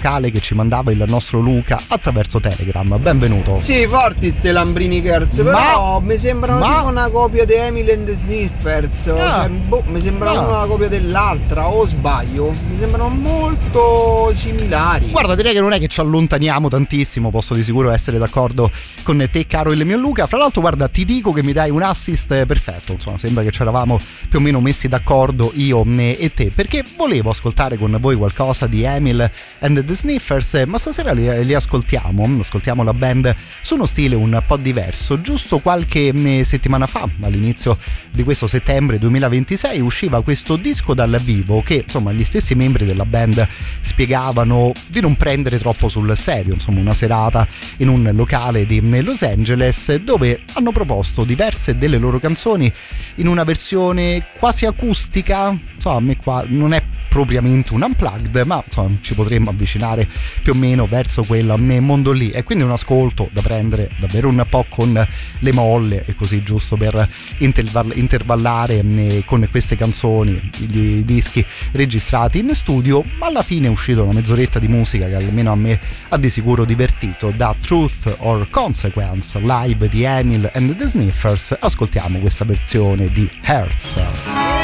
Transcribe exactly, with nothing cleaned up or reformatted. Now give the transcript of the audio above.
vocale che ci mandava il nostro Luca attraverso Telegram. Benvenuto. Sì, forti ste Lambrini Girls, però ma, mi sembrano ma... tipo una copia di Emily and the Sniffers. Ah, cioè, boh, mi sembrano ah. una copia dell'altra, o sbaglio? Mi sembrano molto similari. Guarda, direi che non è che ci allontaniamo tantissimo, posso di sicuro essere d'accordo con te, caro il mio Luca. Fra l'altro, guarda, ti dico che mi dai un assist perfetto, insomma, sembra che ci eravamo più o meno messi d'accordo io e te, perché volevo ascoltare con voi qualcosa di Emil and the Sniffers, ma stasera li, li ascoltiamo, ascoltiamo la band su uno stile un po' diverso. Giusto qualche settimana fa, all'inizio di questo settembre duemilaventisei, usciva questo disco dal vivo che, insomma, gli stessi membri della band spiegavano di non prendere troppo sul serio, insomma, una serata in un locale di Los Angeles dove hanno proposto diverse delle loro canzoni in una versione quasi acustica. Insomma, a me qua non è propriamente un unplugged, ma insomma, ci potremmo avvicinare più o meno verso quel mondo lì, e quindi un ascolto da prendere davvero un po' con le molle, e così, giusto per intervallare con queste canzoni, i dischi registrati in studio. Ma alla fine è uscita una mezz'oretta di musica che almeno a me ha di sicuro divertito. Da Truth or Consequence, live di Emil and the Sniffers, ascoltiamo questa versione di Hertz.